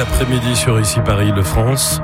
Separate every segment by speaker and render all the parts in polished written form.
Speaker 1: l'après-midi sur Ici Paris-Île-de-France.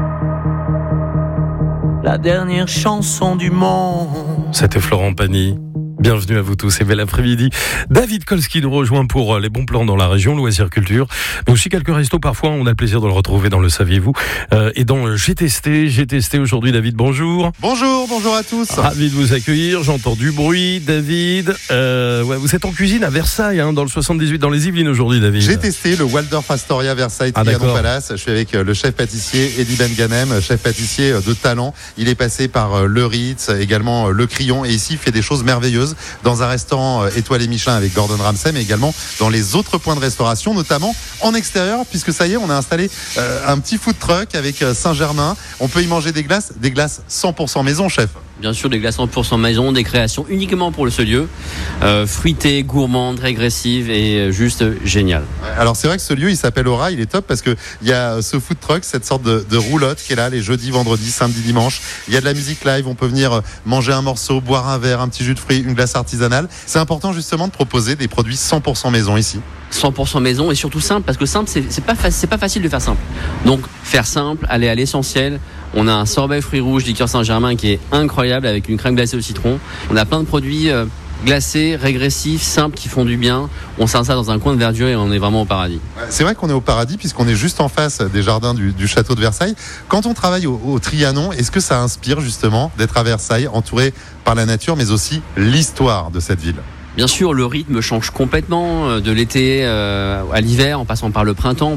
Speaker 2: La dernière chanson du monde.
Speaker 1: C'était Florent Pagny. Bienvenue à vous tous et bel après-midi. David Kolski nous rejoint pour les bons plans dans la région, loisirs culture, mais aussi quelques restos parfois. On a le plaisir de le retrouver dans le Saviez-vous et dans J'ai testé aujourd'hui. David, bonjour.
Speaker 3: Bonjour à tous.
Speaker 1: Ravi de vous accueillir. J'entends du bruit, David. Vous êtes en cuisine à Versailles, dans le 78, dans les Yvelines aujourd'hui, David.
Speaker 3: J'ai testé le Waldorf Astoria Versailles Trianon Palace. Je suis avec le chef pâtissier Eddie Ben Ghanem, chef pâtissier de talent. Il est passé par le Ritz, également le Crillon, et ici il fait des choses merveilleuses dans un restaurant étoilé Michelin avec Gordon Ramsay, mais également dans les autres points de restauration, notamment en extérieur, puisque ça y est, on a installé un petit food truck avec Saint-Germain. On peut y manger des glaces 100% maison, chef.
Speaker 4: Bien sûr, des glaces 100% maison, des créations uniquement pour ce lieu, fruitées, gourmandes, régressives et juste géniales.
Speaker 3: Alors c'est vrai que ce lieu il s'appelle Aura, il est top parce que il y a ce food truck, cette sorte de roulotte qui est là les jeudis, vendredis, samedi, dimanche. Il y a de la musique live, on peut venir manger un morceau, boire un verre, un petit jus de fruits, une glace artisanale. C'est important justement de proposer des produits 100% maison ici.
Speaker 4: 100% maison et surtout simple, parce que simple c'est pas facile de faire simple. Donc faire simple, aller à l'essentiel. On a un sorbet fruits rouges liqueur Saint-Germain qui est incroyable avec une crème glacée au citron. On a plein de produits glacés, régressifs, simples qui font du bien. On sert ça dans un coin de verdure et on est vraiment au paradis.
Speaker 3: C'est vrai qu'on est au paradis puisqu'on est juste en face des jardins du château de Versailles. Quand on travaille au Trianon, est-ce que ça inspire justement d'être à Versailles, entouré par la nature, mais aussi l'histoire de cette ville ?
Speaker 4: Bien sûr, le rythme change complètement de l'été à l'hiver, en passant par le printemps.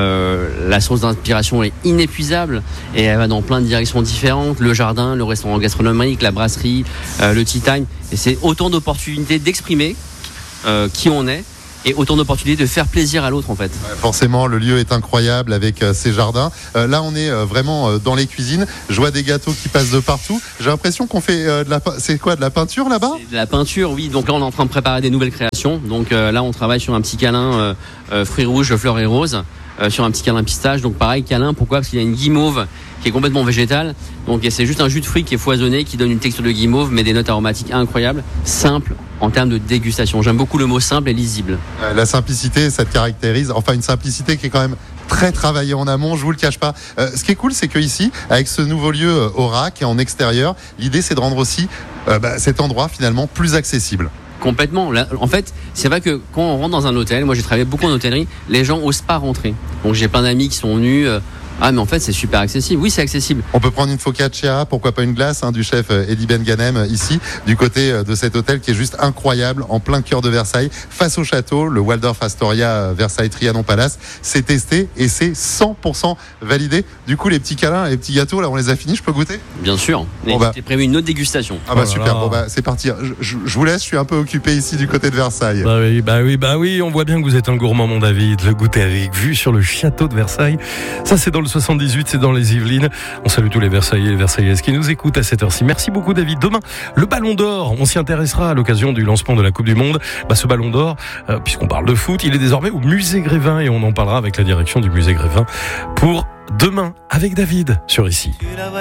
Speaker 4: La source d'inspiration est inépuisable et elle va dans plein de directions différentes. Le jardin, le restaurant gastronomique, la brasserie, le tea time. Et c'est autant d'opportunités d'exprimer qui on est et autant d'opportunités de faire plaisir à l'autre en fait.
Speaker 3: Forcément, le lieu est incroyable avec ces jardins. Là, on est vraiment dans les cuisines. Je vois des gâteaux qui passent de partout. J'ai l'impression qu'on fait de la peinture là-bas ?
Speaker 4: C'est de la peinture, oui. Donc là, on est en train de préparer des nouvelles créations. Donc là, on travaille sur un petit câlin fruits rouges, fleurs et roses. Sur un petit câlin pistache, donc pareil câlin, pourquoi ? Parce qu'il y a une guimauve qui est complètement végétale, donc c'est juste un jus de fruits qui est foisonné, qui donne une texture de guimauve, mais des notes aromatiques incroyables, simple en termes de dégustation. J'aime beaucoup le mot simple et lisible.
Speaker 3: La simplicité, ça te caractérise, enfin une simplicité qui est quand même très travaillée en amont, je vous le cache pas. Ce qui est cool, c'est que ici, avec ce nouveau lieu Aura qui est en extérieur, l'idée c'est de rendre aussi cet endroit finalement plus accessible.
Speaker 4: Complètement. Là, en fait, c'est vrai que quand on rentre dans un hôtel, moi j'ai travaillé beaucoup en hôtellerie, les gens osent pas rentrer. Donc j'ai plein d'amis qui sont venus. Mais en fait c'est super accessible. Oui, c'est accessible.
Speaker 3: On peut prendre une focaccia, pourquoi pas une glace du chef Eddie Ben Ghanem ici, du côté de cet hôtel qui est juste incroyable, en plein cœur de Versailles, face au château, le Waldorf Astoria Versailles Trianon Palace. C'est testé et c'est 100% validé. Du coup, les petits câlins, les petits gâteaux, là, on les a finis. Je peux goûter ?
Speaker 4: Bien sûr. J'ai prévu une autre dégustation.
Speaker 3: Super. C'est parti. Je vous laisse. Je suis un peu occupé ici du côté de Versailles.
Speaker 1: Bah oui. On voit bien que vous êtes un gourmand, mon David. Le goûter avec vue sur le château de Versailles. Ça, c'est dans le 78, c'est dans les Yvelines. On salue tous les Versaillais et les Versaillaises qui nous écoutent à cette heure-ci. Merci beaucoup, David. Demain, le Ballon d'Or. On s'y intéressera à l'occasion du lancement de la Coupe du Monde. Ce Ballon d'Or, puisqu'on parle de foot, il est désormais au Musée Grévin et on en parlera avec la direction du Musée Grévin pour demain avec David sur Ici.